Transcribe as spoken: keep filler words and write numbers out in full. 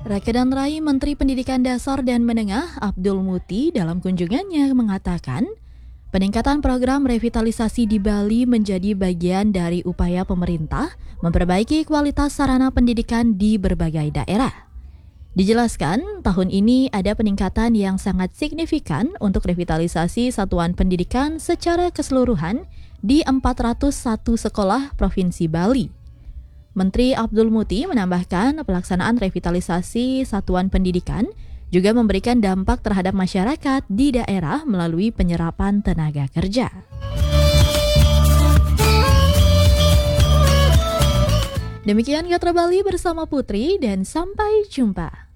Rakedan Rai Menteri Pendidikan Dasar dan Menengah Abdul Muti dalam kunjungannya mengatakan, peningkatan program revitalisasi di Bali menjadi bagian dari upaya pemerintah memperbaiki kualitas sarana pendidikan di berbagai daerah. Dijelaskan, tahun ini ada peningkatan yang sangat signifikan untuk revitalisasi satuan pendidikan secara keseluruhan di empat ratus satu sekolah Provinsi Bali. Menteri Abdul Muti menambahkan pelaksanaan revitalisasi satuan pendidikan juga memberikan dampak terhadap masyarakat di daerah melalui penyerapan tenaga kerja. Demikian Gatra Bali bersama Putri dan sampai jumpa.